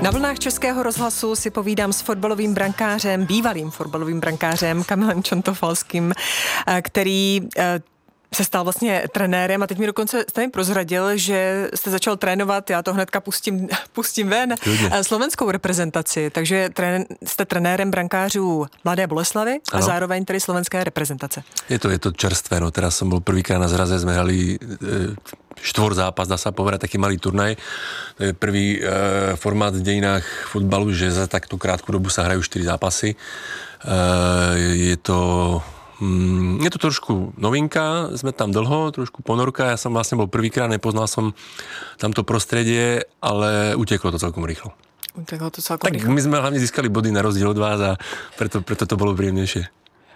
Na vlnách Českého rozhlasu si povídám s fotbalovým brankářem, bývalým fotbalovým brankářem Kamilem Čontofalským, který se stal vlastně trenérem a teď mi dokonce jste mi prozradil, že jste začal trénovat, já to hnedka pustím ven, slovenskou reprezentaci, takže jste trenérem brankářů Mladé Boleslavy a zároveň tedy slovenské reprezentace. Je to čerstvé, no teraz som bol prvýkrát na zraze, sme hrali štvorzápas, dá sa povedať, taký malý turnaj. To je prvý formát v dejinách futbalu, že za takto krátku dobu sa hrajú 4 zápasy. Je to trošku novinka, sme tam dlho, trošku ponorka, ja som vlastne bol prvýkrát, nepoznal som tamto prostredie, ale uteklo to celkom rýchlo. Tak my sme hlavne získali body na rozdiel od vás a preto to bolo príjemnejšie.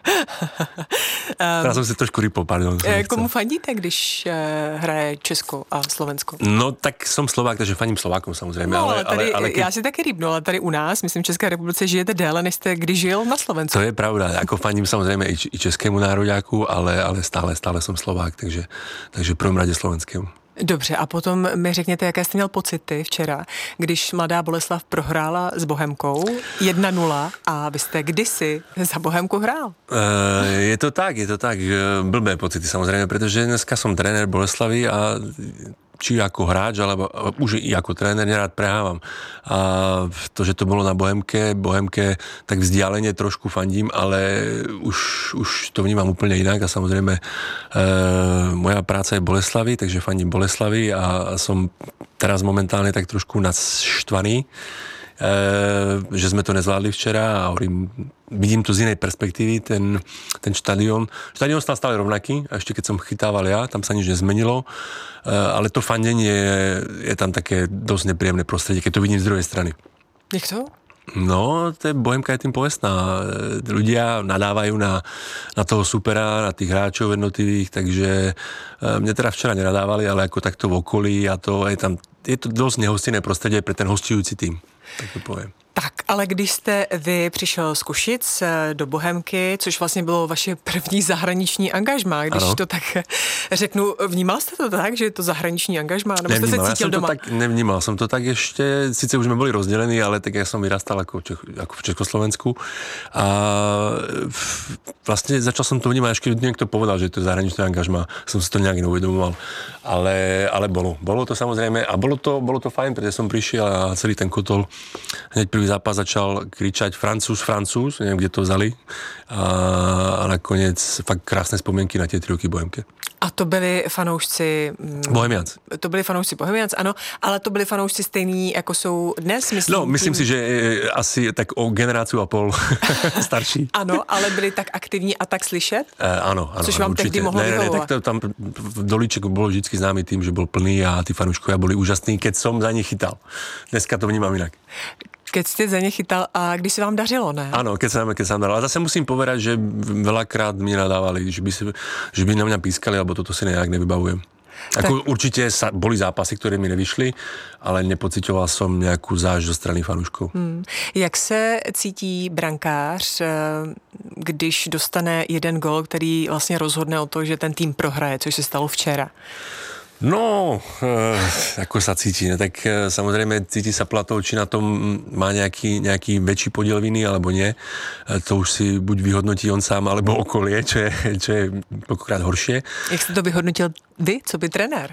Teraz som si trošku rypol, pardon. Komu fandíte, když hraje Česko a Slovensko? No tak som Slovák, takže fandím Slovákom samozrejme. No, ale já si taky rýpnu, ale tady u nás, myslím, v České republice žijete déle, než jste kdy žil na Slovensku. To je pravda, ako fandím samozrejme i českému nároďáku, ale stále som Slovák, takže v prvom rade slovenskému. Dobře, a potom mi řekněte, jaké jste měl pocity včera, když Mladá Boleslav prohrála s Bohemkou 1-0 a vy jste kdysi za Bohemku hrál. Je to tak, blbé pocity samozrejme, pretože dneska som tréner Boleslavy a či ako hráč, alebo už i ako tréner nerád prehávam. A to, že to bolo na Bohemke, tak vzdialene trošku fandím, ale už to vnímam úplne inak a samozrejme moja práca je Boleslavy, takže fandím Boleslavy a som teraz momentálne tak trošku naštvaný, že sme to nezvládli včera a vidím to z inej perspektívy, ten štadión. Štadión stal stále rovnaký, a ešte keď som chytával ja, tam sa nič nezmenilo, ale to fandenie je tam také dosť nepríjemné prostredie, keď to vidím z druhej strany. Jak to? No, Bohemka je tým povestná. Ľudia nadávajú na toho supera, na tých hráčov jednotlivých, takže mne teda včera nenadávali, ale ako takto v okolí a je to dosť nehostinné prostredie pre ten hostujúci tým. Tak to poviem. Tak, ale když jste vy přišel z Košic do Bohemky, což vlastně bylo vaše první zahraniční angažmá, když to tak řeknu, vnímal jste to tak, že je to zahraniční angažmá, nebo jste se cítil doma? Nevnímal som to tak ešte, síce už sme boli rozdelení, ale tak ja som vyrastal ako v Československu a vlastne začal som to vnímať, až keď niekto povedal, že to je zahraničné angažmá, som si to nejak neuvedomoval, ale bolo to samozrejme a bolo to fajn, pretože som prišiel a celý ten kotol hneď prvý zápas začal kričať Francúz, neviem, kde to vzali a nakoniec fakt krásne spomienky na tie 3 roky Bohemke. A to byli fanoušci Bohemians. To byli fanoušci Bohemians, ano, ale to byli fanoušci stejní, jako jsou dnes, myslím si, že asi tak o generáciu a pol starší. Ano, ale byli tak aktivní a tak slyšet? Ano. Což vám tehdy mohlo vyhovovat. Tak tam Dolíček bol vždycky známy tým, že bol plný a tí fanúškovia boli úžasní, keď som za nich chytal. Dneska to vnímam inak. Keď ste za ne chytal a když se vám dařilo, ne? Áno, keď sa nám dařilo. A zase musím povedať, že veľakrát mi nadávali, že by na mňa pískali, alebo toto si nejak nevybavujem. Určite boli zápasy, ktoré mi nevyšli, ale nepociťoval som nejakú záž zo strany fanúškov. Jak se cítí brankář, když dostane jeden gól, který vlastně rozhodne o to, že ten tým prohraje, což se stalo včera? No, ako sa cíti, tak samozrejme cíti sa Platov, či na tom má nejaký väčší podiel viny, alebo nie. To už si buď vyhodnotí on sám, alebo okolie, čo je pokokrát horšie. Jak ste to vyhodnotil vy, co by trenér?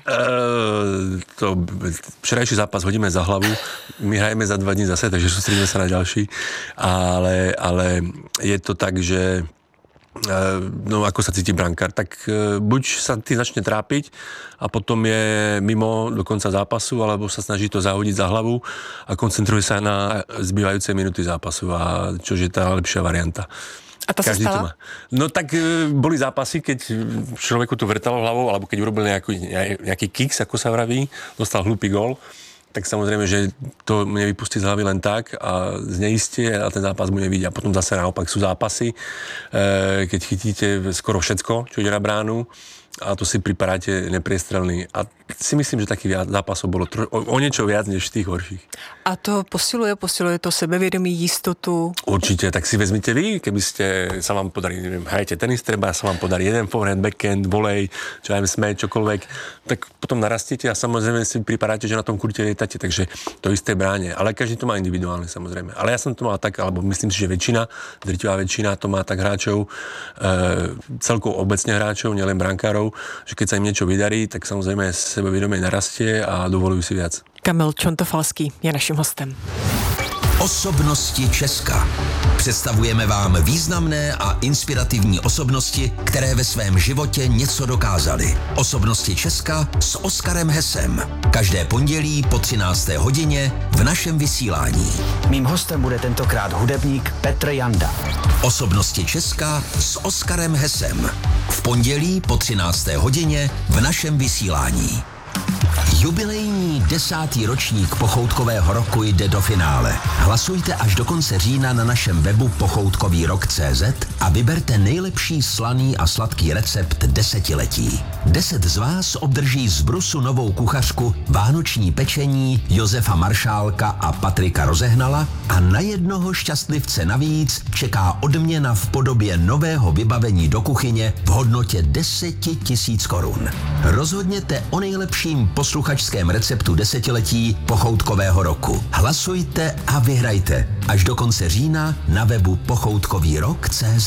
Včerajší zápas hodíme za hlavu, my hrajeme za 2 dní zase, takže sústredíme sa na ďalší, ale je to tak, že ako sa cíti brankár, tak buď sa tým začne trápiť a potom je mimo do konca zápasu, alebo sa snaží to zahodiť za hlavu a koncentruje sa na zbývajúce minúty zápasu, a čož je tá lepšia varianta. A to každý sa stala? To má. No tak boli zápasy, keď človeku to vrtalo hlavou, alebo keď urobil nejaký kicks, ako sa vraví, dostal hlúpy gól, tak samozrejme, že to nevypustí z hlavy len tak a zneistie a ten zápas bude vidieť. A potom zase naopak sú zápasy, keď chytíte skoro všetko, čo ide na bránu a to si pripadáte nepriestrelný. A si myslím, že takých zápasov bolo o niečo viac než tých horších. A to posiluje to sebevědomí, jistotu? Určite, tak si vezmite vy, keby sa vám podarí, neviem, hrajete tenis, treba sa vám podarí jeden forehand, backhand, volej, čo aj smeť, čokoľvek, tak potom narastíte a samozrejme si pripadáte, že na tom kurte lietate, takže to isté bráne. Ale každý to má individuálne, samozrejme. Ale ja som to mal tak, alebo myslím si, že drtivá väčšina to má tak hráčov, celkovo obecne hráčov, nielen brankárov, že keď sa im niečo vydarí, tak samozrejme sebevědomie narastie a dovolujú si viac. Kamil Čontofalský je naším hostem. Osobnosti Česka. Představujeme vám významné a inspirativní osobnosti, které ve svém životě něco dokázaly. Osobnosti Česka s Oskarem Hesem. Každé pondělí po 13. hodině v našem vysílání. Mým hostem bude tentokrát hudebník Petr Janda. Osobnosti Česka s Oskarem Hesem. V pondělí po 13. hodině v našem vysílání. Jubilejní 10. ročník Pochoutkového roku jde do finále. Hlasujte až do konce října na našem webu pochoutkovýrok.cz a vyberte nejlepší slaný a sladký recept desetiletí. 10 z vás obdrží z Brusu novou kuchařku, vánoční pečení Josefa Maršálka a Patrika Rozehnala a na jednoho šťastlivce navíc čeká odměna v podobě nového vybavení do kuchyně v hodnotě 10 000 korun. Rozhodněte o nejlepším posluchačském receptu desetiletí Pochoutkového roku. Hlasujte a vyhrajte až do konce října na webu pochoutkovýrok.cz.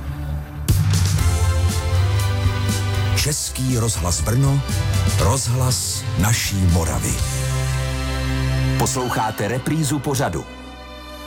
Český rozhlas Brno, rozhlas naší Moravy. Posloucháte reprízu pořadu